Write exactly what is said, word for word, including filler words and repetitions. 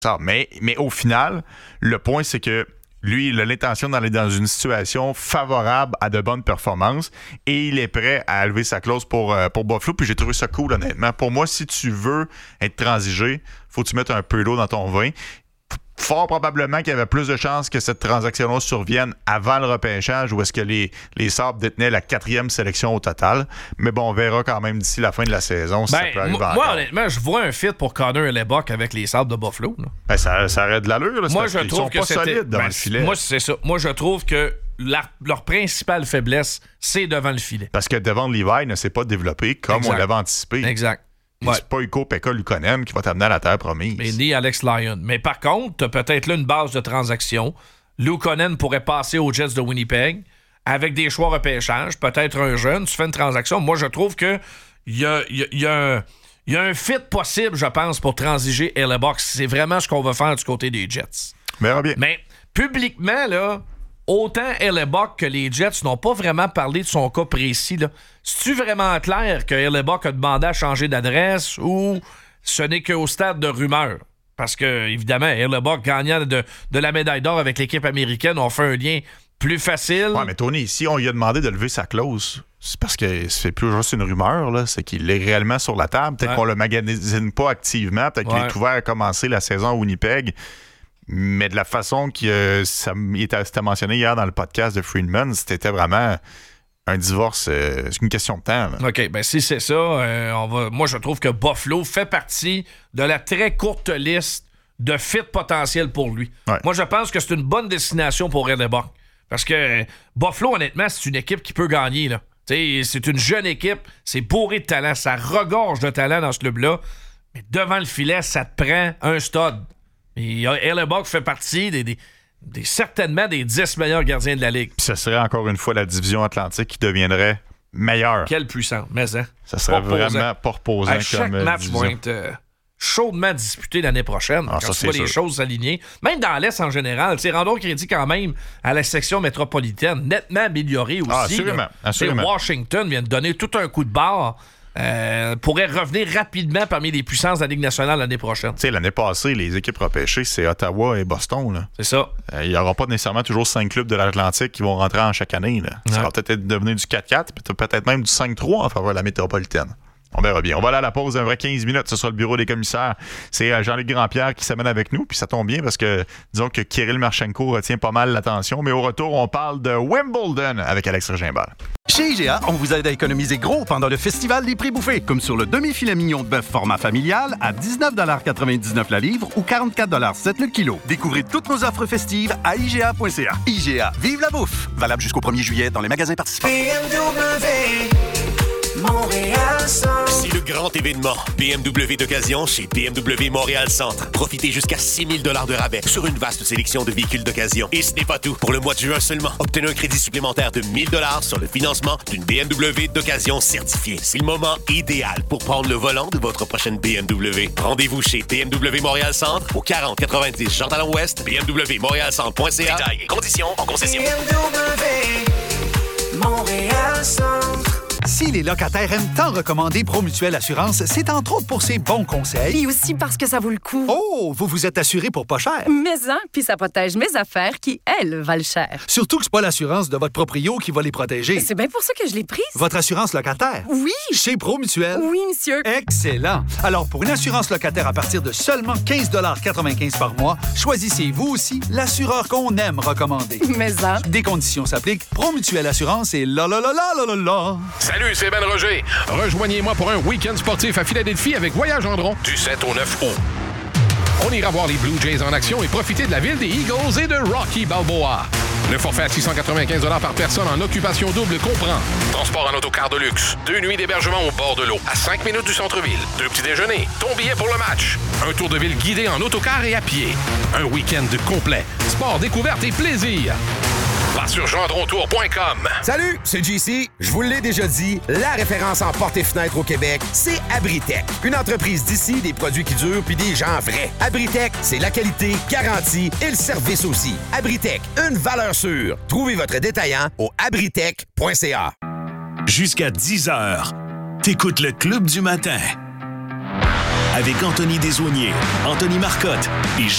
Ça, mais, mais au final, le point, c'est que lui, il a l'intention d'aller dans une situation favorable à de bonnes performances et il est prêt à lever sa clause pour, euh, pour Buffalo. Puis j'ai trouvé ça cool, honnêtement. Pour moi, si tu veux être transigé, faut que tu mettes un peu d'eau dans ton vin. Fort probablement qu'il y avait plus de chances que cette transaction-là survienne avant le repêchage ou est-ce que les, les Sabres détenaient la quatrième sélection au total. Mais bon, on verra quand même d'ici la fin de la saison si ben, ça peut arriver moi, encore. Moi, honnêtement, je vois un fit pour Connor Hellebuyck avec les Sabres de Buffalo. Ben, ça, ça aurait de l'allure. Là, moi, je ils trouve sont que pas c'était... solides devant ben, le filet. Moi, c'est ça. Moi, je trouve que la, leur principale faiblesse, c'est devant le filet. Parce que devant Levi ne s'est pas développé comme exact. on l'avait anticipé. Exact. Ouais. C'est pas Ukko-Pekka Luukkonen qui va t'amener à la terre promise. Mais ni Alex Lyon. Mais par contre, t'as peut-être là une base de transaction. Luukkonen pourrait passer aux Jets de Winnipeg avec des choix repêchage, peut-être un jeune. Tu fais une transaction. Moi, je trouve que il y a, y a, y a un... Il y a un fit possible, je pense, pour transiger Hellebuyck. C'est vraiment ce qu'on va faire du côté des Jets. Verra bien. Mais publiquement, là, autant Hellebuyck que les Jets n'ont pas vraiment parlé de son cas précis. Là. C'est-tu vraiment clair que Hellebuyck a demandé à changer d'adresse ou ce n'est qu'au stade de rumeur? Parce que, évidemment, Hellebuyck, gagnant de, de la médaille d'or avec l'équipe américaine, on fait un lien plus facile. Ouais, mais Tony, si on lui a demandé de lever sa clause, c'est parce que c'est plus juste une rumeur, là. C'est qu'il est réellement sur la table. Peut-être ouais. qu'on le magasine pas activement. Peut-être ouais. qu'il est ouvert à commencer la saison à Winnipeg. Mais de la façon que euh, ça était, c'était mentionné hier dans le podcast de Friedman, c'était vraiment un divorce. Euh, c'est une question de temps. Là. OK, ben si c'est ça, euh, on va. Moi, je trouve que Buffalo fait partie de la très courte liste de fit potentiels pour lui. Ouais. Moi, je pense que c'est une bonne destination pour Hellebuyck. Parce que Buffalo, honnêtement, c'est une équipe qui peut gagner, là. T'sais, c'est une jeune équipe, c'est bourré de talent, ça regorge de talent dans ce club-là. Mais devant le filet, ça te prend un stud. Et Hellebuyck fait partie des, des, des, certainement des dix meilleurs gardiens de la Ligue. Puis ce serait encore une fois la division Atlantique qui deviendrait meilleure. Quelle puissance, mais hein? Ça serait pas vraiment pas reposant à chaque comme match division. va être euh, chaudement disputé l'année prochaine. Ah, quand ça, tu vois sûr. les choses s'aligner. Même dans l'Est en général. Rendons crédit quand même à la section métropolitaine, nettement améliorée aussi. Ah, assurément. assurément. Washington vient de donner tout un coup de barre. Euh, pourrait revenir rapidement parmi les puissances de la Ligue nationale l'année prochaine. Tu sais, l'année passée, les équipes repêchées, c'est Ottawa et Boston. Là. C'est ça. Euh, il n'y aura pas nécessairement toujours cinq clubs de l'Atlantique qui vont rentrer en chaque année. Là. Ça ouais. va peut-être devenir du quatre quatre, peut-être même du cinq trois en faveur de la métropolitaine. On verra bien. On va aller à la pause d'un vrai quinze minutes. Ce sera le bureau des commissaires. C'est Jean-Luc Grandpierre qui s'amène avec nous. Puis ça tombe bien parce que disons que Kirill Marchenko retient pas mal l'attention. Mais au retour, on parle de Wimbledon avec Alex Regimbal. Chez I G A, on vous aide à économiser gros pendant le festival des prix bouffés, comme sur le demi-filet mignon de bœuf format familial à dix-neuf quatre-vingt-dix-neuf la livre ou quarante-quatre sept le kilo. Découvrez toutes nos offres festives à I G A point C A. I G A, vive la bouffe! Valable jusqu'au premier juillet dans les magasins participants. B M W Montréal Centre. C'est le grand événement B M W d'occasion chez B M W Montréal Centre. Profitez jusqu'à six mille dollars de rabais sur une vaste sélection de véhicules d'occasion. Et ce n'est pas tout. Pour le mois de juin seulement, obtenez un crédit supplémentaire de mille dollars sur le financement d'une B M W d'occasion certifiée. C'est le moment idéal pour prendre le volant de votre prochaine B M W. Rendez-vous chez B M W Montréal Centre au quarante quatre-vingt-dix Jean Talon Ouest, B M W Montréal Centre point C A. Détails et conditions en concession. B M W Montréal Centre. Si les locataires aiment tant recommander Promutuelle Assurance, c'est entre autres pour ses bons conseils. Et aussi parce que ça vaut le coup. Oh, vous vous êtes assuré pour pas cher. Mais hein, puis ça protège mes affaires qui, elles, valent cher. Surtout que c'est pas l'assurance de votre proprio qui va les protéger. C'est bien pour ça que je l'ai prise. Votre assurance locataire? Oui. Chez Promutuelle? Oui, monsieur. Excellent. Alors, pour une assurance locataire à partir de seulement quinze quatre-vingt-quinze par mois, choisissez vous aussi l'assureur qu'on aime recommander. Mais hein. Des conditions s'appliquent. Promutuelle Assurance et la la la la la la la. Salut, c'est Ben Roger. Rejoignez-moi pour un week-end sportif à Philadelphie avec Voyage Gendron du sept au neuf août. On ira voir les Blue Jays en action et profiter de la ville des Eagles et de Rocky Balboa. Le forfait à six cent quatre-vingt-quinze dollars par personne en occupation double comprend transport en autocar de luxe, deux nuits d'hébergement au bord de l'eau, à cinq minutes du centre-ville, deux petits déjeuners, ton billet pour le match, un tour de ville guidé en autocar et à pied, un week-end complet, sport, découverte et plaisir. Va sur gendrontour point com. Salut, c'est J C. Je vous l'ai déjà dit, la référence en portes et fenêtres au Québec, c'est Abritech. Une entreprise d'ici, des produits qui durent puis des gens vrais. Abritech, c'est la qualité, garantie et le service aussi. Abritech, une valeur sûre. Trouvez votre détaillant au abritech point c a. Jusqu'à dix heures, t'écoutes le Club du matin. Avec Anthony Desaulniers, Anthony Marcotte et